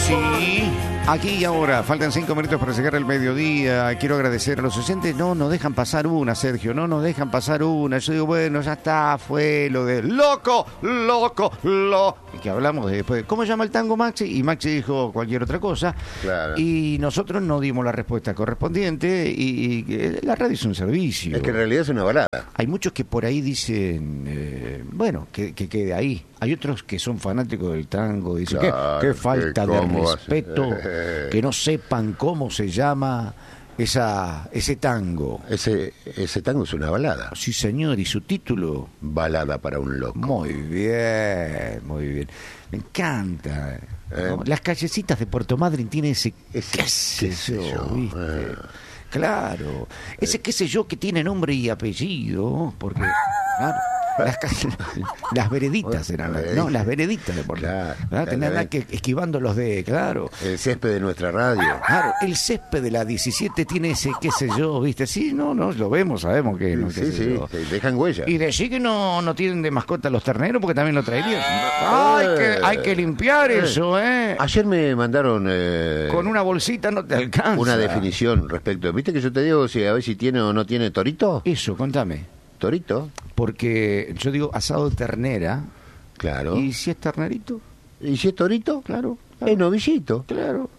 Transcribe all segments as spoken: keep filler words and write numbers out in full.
Sí, aquí y ahora, faltan cinco minutos para llegar al mediodía. Quiero agradecer a los oyentes. No nos dejan pasar una, Sergio, no nos dejan pasar una. Yo digo, bueno, ya está, fue lo de loco, loco, lo. Y que hablamos de después, ¿cómo llama el tango, Maxi? Y Maxi dijo cualquier otra cosa. Claro. Y nosotros no dimos la respuesta correspondiente. Y, y la radio es un servicio. Es que en realidad es una balada. Hay muchos que por ahí dicen, eh, bueno, que, que quede ahí. Hay otros que son fanáticos del tango, dicen, Claro, qué, qué falta que de cómo respeto, hace. que no sepan cómo se llama esa ese tango. Ese, ese tango es una balada. Sí, señor, y su título. Balada para un loco. Muy bien, muy bien. Me encanta. ¿no? Eh. Las callecitas de Puerto Madryn tienen ese, Ese qué sé qué sé yo, yo, ¿viste? eh. Claro, ese qué sé yo que tiene nombre y apellido, porque claro, las, ca- las vereditas eran, las- no, las vereditas de por Claro, ¿verdad? Tenían claro. que esquivando los de, claro, El césped de nuestra radio. claro, el césped de la diecisiete tiene ese qué sé yo, ¿viste? Sí, no, no, lo vemos, sabemos que no, qué Sí, sé sí, yo. sí, dejan huella. Y decir que no, no tienen de mascota los terneros porque también lo traerían. Hay que, hay que limpiar eso, ¿eh? Ayer me mandaron eh, Con una bolsita no te alcanza. una definición respecto. ¿Viste que yo te digo si a ver si tiene o no tiene torito? Eso, contame. ¿Torito? Porque yo digo asado de ternera. Claro. ¿Y ¿Y, si es ternerito? si es torito? Claro. claro Es novillito. Claro.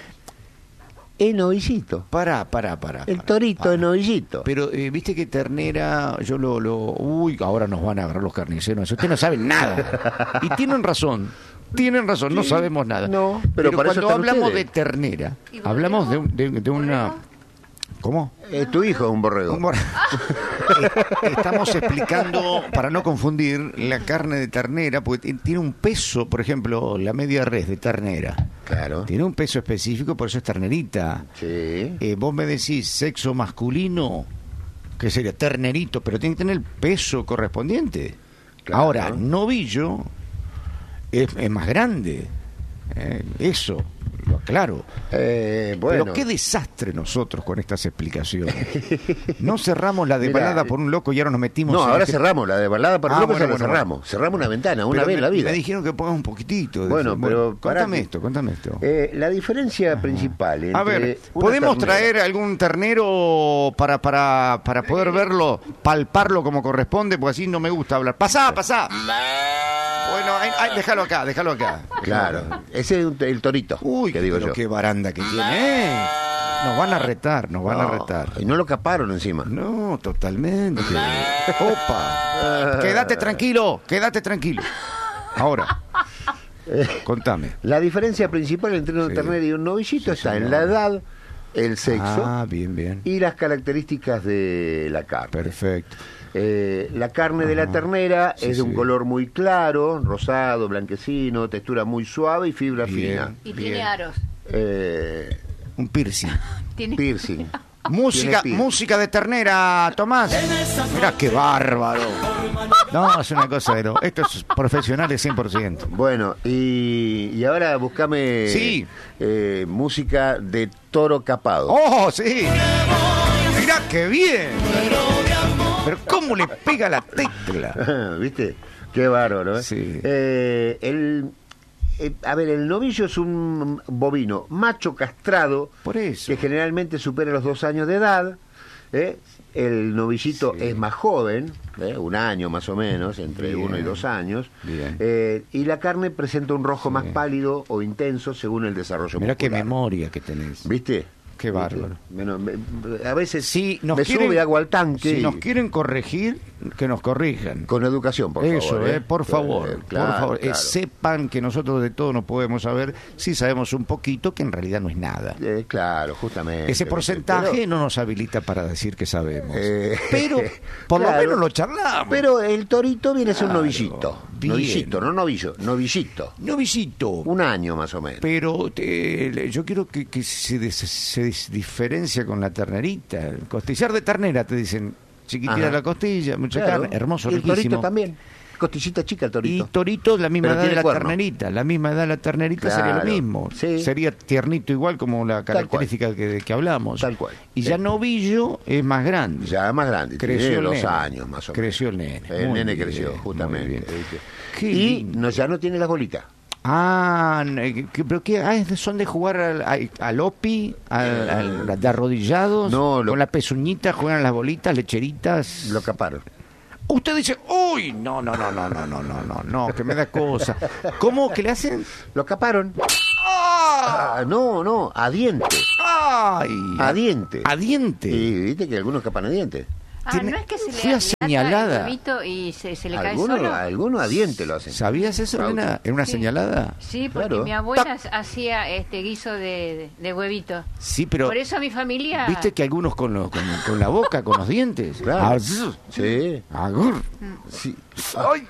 Es novillito. Pará, pará, pará. El pará, torito pará. es novillito. Pero, eh, viste que ternera, yo lo, lo... Uy, ahora nos van a agarrar los carniceros. Ustedes no saben nada. Y tienen razón. Tienen razón, no Sí, sabemos nada. no, pero para eso cuando están hablamos ustedes. de ternera, ¿Y borrego? hablamos de, un- de, de una... ¿Cómo? Eh, tu hijo es un borrego. Un bor- Eh, Estamos explicando, para no confundir, la carne de ternera, porque ti- tiene un peso, por ejemplo, la media res de ternera. Claro. Tiene un peso específico, por eso es ternerita. Sí. Eh, vos me decís sexo masculino, que sería ternerito, pero tiene que tener el peso correspondiente. Claro. Ahora, novillo es, es más grande. Eh, eso, lo aclaro. Eh, bueno. Pero qué desastre nosotros con estas explicaciones. No cerramos la de Mirá, balada eh, por un loco y ahora nos metimos No, en ahora este- cerramos la de balada para Ah, loco, bueno, ya la bueno, cerramos. bueno. Cerramos una ventana, una Pero vez me, en la vida. me dijeron que pongas un poquitito. Bueno, pero pará contame que- esto, contame esto. Eh, la diferencia principal entre A ver, una ¿podemos ternera- traer algún ternero para, para, para poder verlo, palparlo como corresponde? Porque así no me gusta hablar. Pasá, pasá. Bueno, ay, ay, déjalo acá, déjalo acá. Claro, ese es un- el torito, Uy, que digo pero yo. qué baranda que tiene. ¿eh? Nos van a retar, nos van a No, retar. Y no lo caparon encima. No, totalmente. Opa. Quédate tranquilo, quédate tranquilo. Ahora, contame. La diferencia principal entre una Sí. ternera y un novillito Sí, está señor. en la edad, el sexo Ah, bien, bien. y las características de la carne. Perfecto. Eh, la carne de la Ajá. ternera Sí, es de un sí. color muy claro, rosado, blanquecino, textura muy suave y fibra Bien. fina. Y Bien. tiene aros. Eh, Un piercing. Tiene... piercing. Música, Tiene música de ternera, Tomás. Mirá qué bárbaro. No, es una cosa de lo... Esto es profesionales cien por ciento. Bueno, y, y ahora buscame Sí. eh, música de toro capado. ¡Oh, sí! Mirá qué bien. Pero cómo le pega la tecla. ¿Viste? Qué bárbaro, ¿eh? Sí. Eh, el, eh, a ver, el novillo es un bovino macho castrado Por eso. que generalmente supera los dos años de edad. ¿eh? El novillito Sí. es más joven, ¿eh? un año más o menos, entre Bien. uno y dos años. Bien. Eh, y la carne presenta un rojo Sí. más pálido o intenso según el desarrollo Mirá qué muscular. memoria que tenés. ¿Viste? Qué ¿Viste? bárbaro. Bueno, me- a veces Si nos me quieren, sube agua al tanque. si y- nos quieren corregir, que nos corrijan. Con educación, por Eso, favor. eh, por favor, Eh, claro, por favor. Eh, claro. sepan que nosotros de todo no podemos saber, si sabemos un poquito, que en realidad no es nada. Eh, claro, justamente. Ese ¿viste? porcentaje Pero- no nos habilita para decir que sabemos. Eh, Pero por claro. lo menos lo charlamos. Pero el torito viene a ser un Claro, novillito. bien. Novillito, no novillo, novillito. Novillito. Un año más o menos. Pero eh, yo quiero que, que se, des- se dis- diferencia con la ternerita. El costillar de ternera, te dicen. Chiquitita Ajá. la costilla, mucha Claro. carne, hermoso, Y el riquísimo. torito también. Costillita chica el Y torito. torito, la misma Pero edad de tiene la cuerno. ternerita. La misma edad de la ternerita sería lo Claro, mismo. sí. Sería tiernito igual como la característica que, que hablamos. Tal cual. Y Sí. ya novillo es más grande. Ya más grande, Creció tiene el dos nene. años más o menos. Creció el nene. El Muy nene bien, creció, muy justamente. bien. ¿viste? Qué Y lindo. no, ya no tiene las bolitas. Ah, ¿qué, ¿pero qué? Ah, ¿son de jugar al, al, al opi, al, al, de arrodillados? No, lo... Con la pezuñita juegan las bolitas, lecheritas. Lo caparon. Usted dice, uy, no, no, no, no, no, no, no, no, no, que me da cosa. ¿Cómo que le hacen? Lo caparon. ¡Ah! Ah, no, no, a diente. ¡Ay! A diente. A diente. Y viste que algunos capan a diente. Ah, no es que se le Fui señalada. y se, se le algunos, cae solo. Algunos a diente lo hacen. ¿Sabías eso, Elena? ¿En una sí. señalada? Sí, porque claro. mi abuela hacía este guiso de, de huevito. Sí, pero... Por eso mi familia... ¿Viste que algunos con, lo, con, con la boca, con los dientes? Claro. Ah, sí. Agur. Sí. ¡Ay!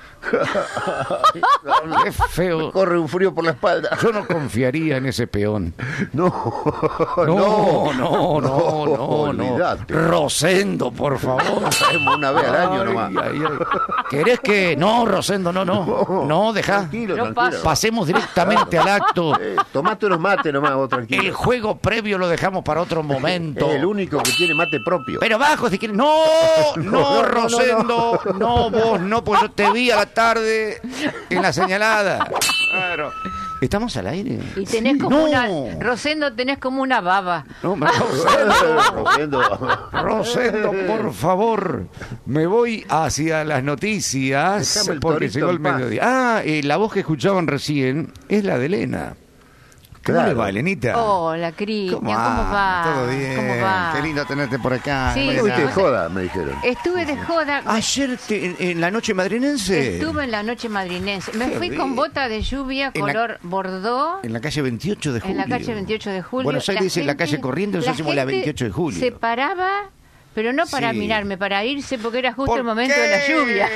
¡Qué feo! Corre un frío por la espalda. Yo no confiaría en ese peón. No, No, no, no, no, no. Olvídate. Rosendo, por favor. Hacemos una vez al año Ay, nomás. ay, ay. ¿Querés que...? No, Rosendo, no, no. No, dejá. Tranquilo, No tranquilo. Pasemos directamente al acto. Eh, tomate unos mates nomás, vos tranquilo. El juego previo lo dejamos para otro momento. Es el único que tiene mate propio. Pero bajo, si quieres. No, no, no, Rosendo. No, vos no, pues yo te vi a la tarde en la señalada. Claro. ¿Estamos al aire? Y tenés Sí. como No. una... Rosendo, tenés como una baba. No, me- Rosendo. Rosendo. Rosendo, por favor. Me voy hacia las noticias Déjame el porque torito llegó el en paz. mediodía. Ah, eh, la voz que escuchaban recién es la de Elena. ¿Cómo Claro. le va, Elenita? Hola, Cristian, ¿cómo, va? Todo bien. ¿Cómo va? Qué lindo tenerte por acá. Sí, Elena. Fuiste de joda, me dijeron. Estuve de joda. Ayer te- en, en la noche madrinense. Estuve en la noche madrinense. Me Qué fui rico. con bota de lluvia En la- color bordó. En la calle veintiocho de julio. En la calle veintiocho de julio. Buenos Aires dice la gente- calle Corrientes, nosotros decimos la gente veintiocho de julio. Se paraba, pero no para Sí. mirarme, para irse, porque era justo ¿Por el momento qué? de la lluvia.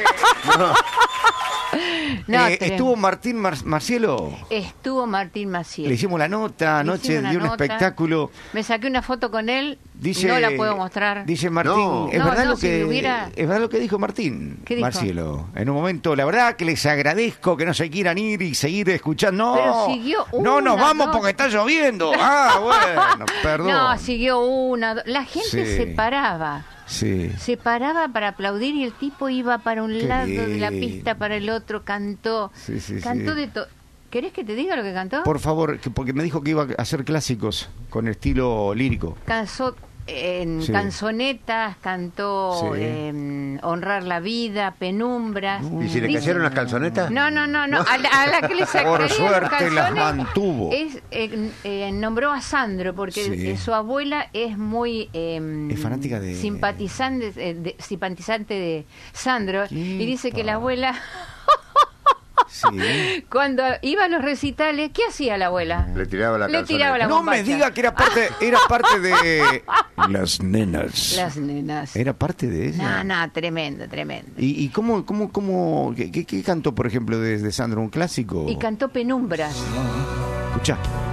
No, Eh, tremendo. estuvo Martín Mar- Marcielo. Estuvo Martín Maciel. Le hicimos la nota Le anoche, hicimos una dio un nota. espectáculo. Me saqué una foto con él. Dice, no la puedo mostrar. Dice Martín, No. es No, verdad no, lo si que me hubiera- es verdad lo que dijo Martín ¿Qué dijo? Marcielo. En un momento, la verdad que les agradezco que no se quieran ir y seguir escuchando. No, Pero siguió no nos una, vamos dos. porque está lloviendo. Ah, bueno, perdón. No, siguió una. do- La gente Sí. se paraba. Sí. Se paraba para aplaudir y el tipo iba para un Qué lado de la lindo. pista, para el otro, cantó. Sí, sí, cantó sí. de todo. ¿Querés que te diga lo que cantó? Por favor, que- porque me dijo que iba a hacer clásicos con estilo lírico. Cansó en Sí. canzonetas, cantó Sí. eh, Honrar la vida, Penumbras. ¿Y si le Dice- cayeron las calzonetas? No, no, no, no. A la, a la que le sacaría Por los suerte las calzones mantuvo. Es, eh, eh, nombró a Sandro porque Sí. eh, su abuela es muy eh, Es fanática de- simpatizante, eh, de, simpatizante de Sandro Qué y dice que la pa- abuela Sí. cuando iba a los recitales, ¿qué hacía la abuela? Le tiraba la Le calzoneta. tiraba la No bombacha. me diga que era parte, era parte de las nenas. Las nenas. Era parte de ella. No, no, tremendo, tremendo. ¿Y, y cómo, cómo, cómo, qué, qué- qué cantó, por ejemplo, de, de Sandro? ¿Un clásico? Y cantó Penumbras. Escuchá.